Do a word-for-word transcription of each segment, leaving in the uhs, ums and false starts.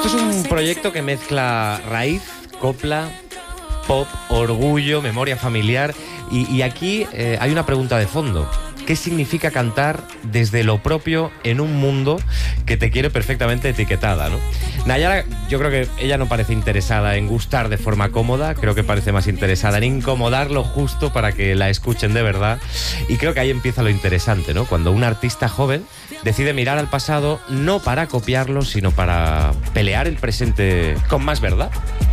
Esto es un proyecto que mezcla raíz, copla, pop, orgullo, memoria familiar. Y, y aquí eh, hay una pregunta de fondo. ¿Qué significa cantar desde lo propio en un mundo que te quiere perfectamente etiquetada, ¿no? Nayara, yo creo que ella no parece interesada en gustar de forma cómoda, creo que parece más interesada en incomodar lo justo para que la escuchen de verdad. Y creo que ahí empieza lo interesante, ¿no? Cuando un artista joven decide mirar al pasado no para copiarlo, sino para pelear el presente con más verdad.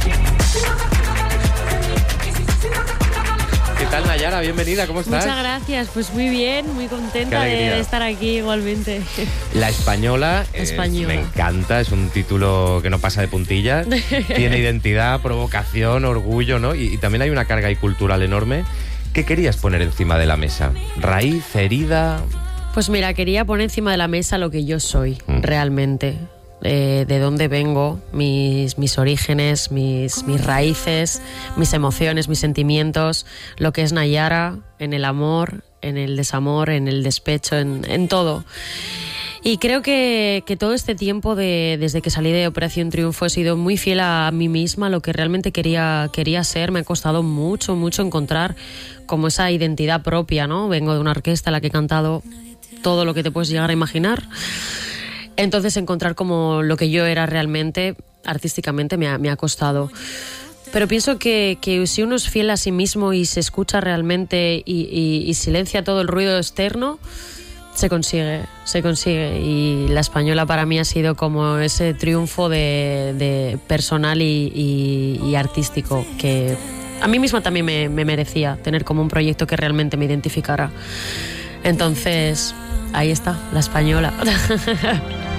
¿Qué tal, Nayara? Bienvenida, ¿cómo estás? Muchas gracias, pues muy bien, muy contenta de estar aquí igualmente. La Española, Española. Es, me encanta, es un título que no pasa de puntillas, tiene identidad, provocación, orgullo, ¿no? Y, y también hay una carga ahí cultural enorme. ¿Qué querías poner encima de la mesa? ¿Raíz, herida? Pues mira, quería poner encima de la mesa lo que yo soy, mm. realmente. Eh, de dónde vengo, mis, mis orígenes, mis, mis raíces, mis emociones, mis sentimientos, lo que es Nayara, en el amor, en el desamor, en el despecho, en, en todo. Y creo que, que todo este tiempo, de, desde que salí de Operación Triunfo, he sido muy fiel a mí misma, a lo que realmente quería, quería ser. Me ha costado mucho, mucho encontrar como esa identidad propia, ¿no? Vengo de una orquesta en la que he cantado todo lo que te puedes llegar a imaginar. Entonces encontrar como lo que yo era realmente, artísticamente, me ha, me ha costado. Pero pienso que, que si uno es fiel a sí mismo y se escucha realmente y, y, y silencia todo el ruido externo, se consigue, se consigue. Y La Española para mí ha sido como ese triunfo de, de personal y, y, y artístico que a mí misma también me, me merecía tener como un proyecto que realmente me identificara. Entonces, ahí está, La Española.